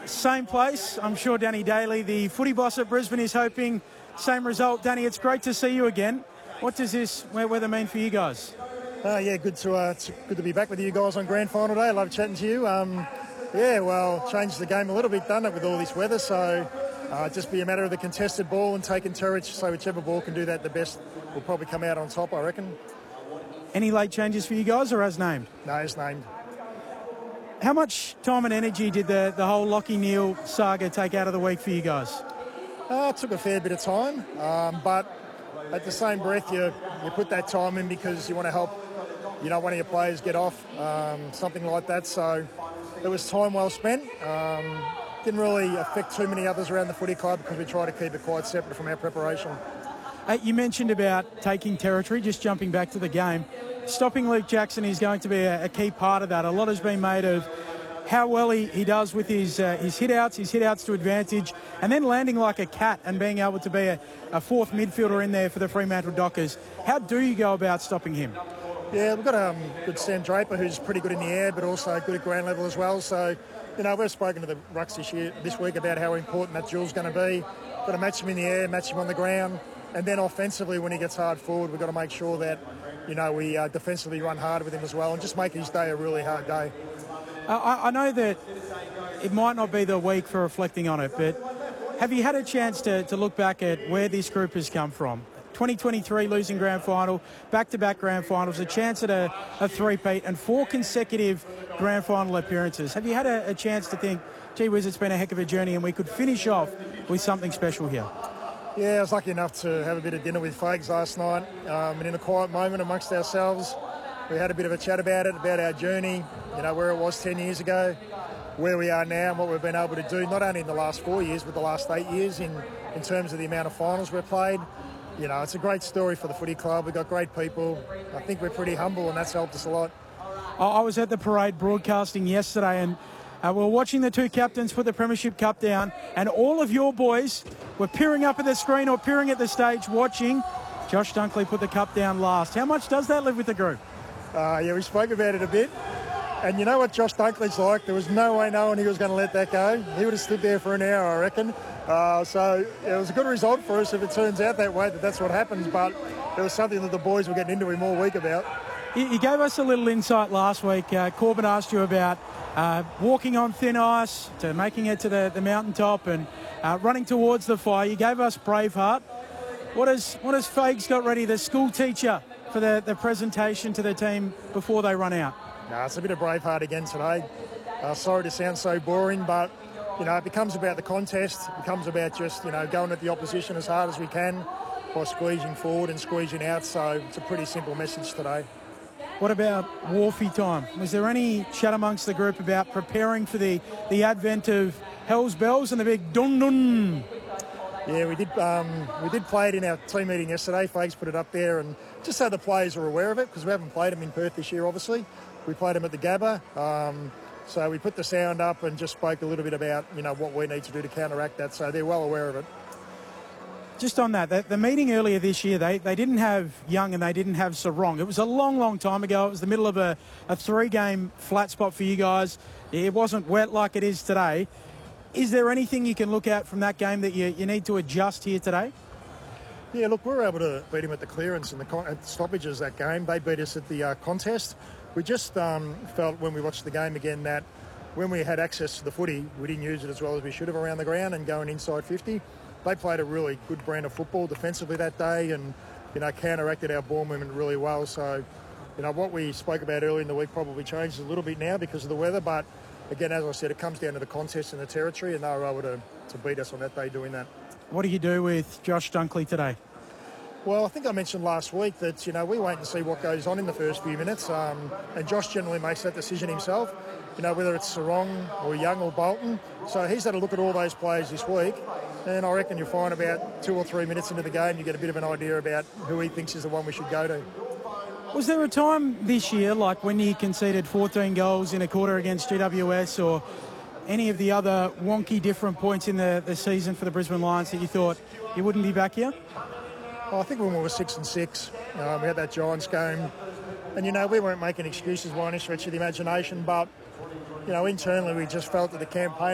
Same place. I'm sure Danny Daly, the footy boss at Brisbane, is hoping same result. Danny, it's great to see you again. What does this weather mean for you guys? Yeah, good to be back with you guys on Grand Final day. I love chatting to you. Yeah, well, changed the game a little bit, done it with all this weather. So just be a matter of the contested ball and taking territory. So whichever ball can do that the best will probably come out on top, I reckon. Any late changes for you guys, or as named? No, as named. How much time and energy did the whole Lachie Neale saga take out of the week for you guys? It took a fair bit of time, but at the same breath, you put that time in because you want to help, one of your players get off, something like that. So it was time well spent. Didn't really affect too many others around the footy club because we try to keep it quite separate from our preparation. You mentioned about taking territory, just jumping back to the game. Stopping Luke Jackson is going to be a key part of that. A lot has been made of how well he does with his hit-outs to advantage, and then landing like a cat and being able to be a fourth midfielder in there for the Fremantle Dockers. How do you go about stopping him? Yeah, we've got a good Sam Draper who's pretty good in the air, but also good at ground level as well. So, we've spoken to the Rucks this week about how important that duel's going to be. Got to match him in the air, match him on the ground, and then offensively when he gets hard forward, we've got to make sure that we defensively run hard with him as well and just make his day a really hard day. I know that it might not be the week for reflecting on it, but have you had a chance to look back at where this group has come from? 2023 losing grand final, back-to-back grand finals, a chance at a three-peat and 4 consecutive grand final appearances. Have you had a chance to think, gee whiz, it's been a heck of a journey and we could finish off with something special here? Yeah, I was lucky enough to have a bit of dinner with Fags last night, and in a quiet moment amongst ourselves, we had a bit of a chat about it, about our journey, where it was 10 years ago, where we are now and what we've been able to do, not only in the last 4 years, but the last 8 years in terms of the amount of finals we've played. It's a great story for the footy club. We've got great people. I think we're pretty humble and that's helped us a lot. I was at the parade broadcasting yesterday and we were watching the two captains put the Premiership Cup down, and all of your boys were peering up at the screen or peering at the stage watching Josh Dunkley put the cup down last. How much does that live with the group? Yeah, we spoke about it a bit. And you know what Josh Dunkley's like? There was no way knowing he was going to let that go. He would have stood there for an hour, I reckon. So it was a good result for us if it turns out that way, that's what happens. But it was something that the boys were getting into him all week about. You gave us a little insight last week. Corbin asked you about walking on thin ice to making it to the mountaintop and running towards the fire. You gave us Braveheart. What has Fags got ready, the school teacher, for the presentation to the team before they run out? No, it's a bit of Braveheart again today. Sorry to sound so boring, but, it becomes about the contest. It becomes about just, going at the opposition as hard as we can by squeezing forward and squeezing out. So it's a pretty simple message today. What about Wharfie time? Was there any chat amongst the group about preparing for the advent of Hell's Bells and the big dun-dun? Yeah, we did play it in our team meeting yesterday. Fags put it up there, and just so the players are aware of it, because we haven't played them in Perth this year, obviously. We played them at the Gabba. So we put the sound up and just spoke a little bit about, what we need to do to counteract that. So they're well aware of it. Just on that, the meeting earlier this year, they didn't have Young and they didn't have Sarong. It was a long, long time ago. It was the middle of a 3-game flat spot for you guys. It wasn't wet like it is today. Is there anything you can look at from that game that you need to adjust here today? Yeah, look, we were able to beat him at the clearance and at the stoppages that game. They beat us at the contest. We just felt when we watched the game again that when we had access to the footy, we didn't use it as well as we should have around the ground and going inside 50. They played a really good brand of football defensively that day and, counteracted our ball movement really well. So, what we spoke about earlier in the week probably changes a little bit now because of the weather. But, again, as I said, it comes down to the contest and the territory, and they were able to beat us on that day doing that. What do you do with Josh Dunkley today? Well, I think I mentioned last week that, we wait and see what goes on in the first few minutes. And Josh generally makes that decision himself, whether it's Sarong or Young or Bolton. So he's had a look at all those players this week. And I reckon you'll find about 2 or 3 minutes into the game, you get a bit of an idea about who he thinks is the one we should go to. Was there a time this year, like when he conceded 14 goals in a quarter against GWS or any of the other wonky different points in the season for the Brisbane Lions that you thought you wouldn't be back here? I think when we were 6-6, we had that Giants game. And, we weren't making excuses by any stretch of the imagination, but, internally we just felt that the campaign